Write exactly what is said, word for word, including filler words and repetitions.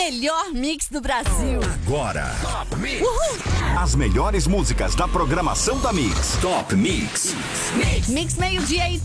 melhor mix do Brasil. Agora, Top Mix. Uhul. As melhores músicas da programação da Mix. Top Mix. Mix meio-dia e